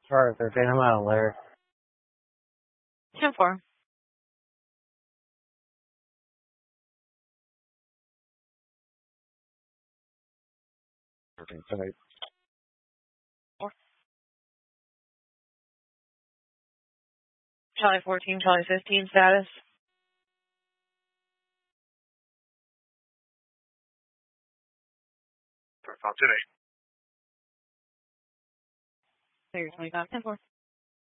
Charlie 13, I'm out of Larry. 10-4. Charlie 14, Charlie 15, status. Foxtrot 8. Figure 25, 10-4.